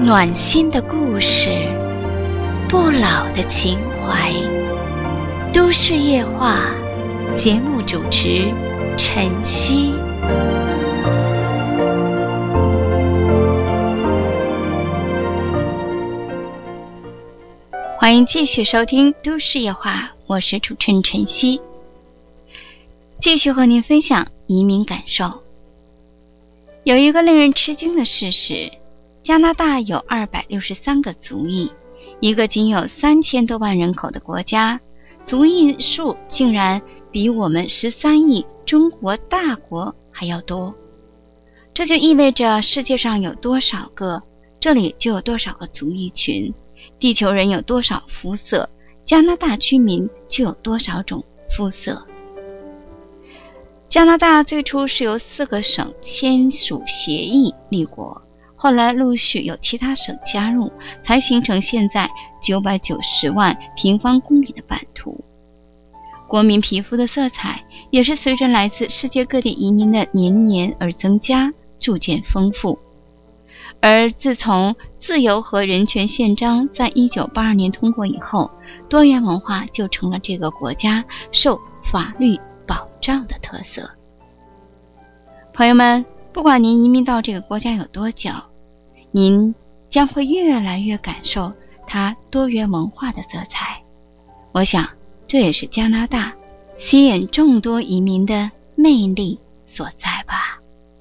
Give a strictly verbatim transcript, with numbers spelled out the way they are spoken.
暖心的故事，不老的情怀。都市夜话，节目主持晨曦。欢迎继续收听都市夜话，我是主持人晨曦。继续和您分享移民感受。有一个令人吃惊的事实，加拿大有二百六十三个族裔，一个仅有三千多万人口的国家，族裔数竟然比我们十三亿中国大国还要多。这就意味着世界上有多少个，这里就有多少个族裔群，地球人有多少肤色，加拿大居民就有多少种肤色。加拿大最初是由四个省签署协议立国，后来陆续有其他省加入，才形成现在九百九十万平方公里的版图。国民皮肤的色彩也是随着来自世界各地移民的年年而增加，逐渐丰富。而自从自由和人权宪章在一九八二年通过以后，多元文化就成了这个国家受法律保障的特色。朋友们，不管您移民到这个国家有多久，您将会越来越感受它多元文化的色彩。我想这也是加拿大吸引众多移民的魅力所在吧。